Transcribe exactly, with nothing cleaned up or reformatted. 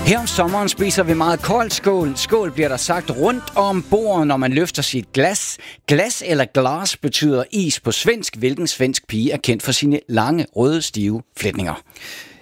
Her om sommeren spiser vi meget kold skål. Skål bliver der sagt rundt om bordet, når man løfter sit glas. Glas eller glas betyder is på svensk, hvilken svensk pige er kendt for sine lange, røde, stive flætninger.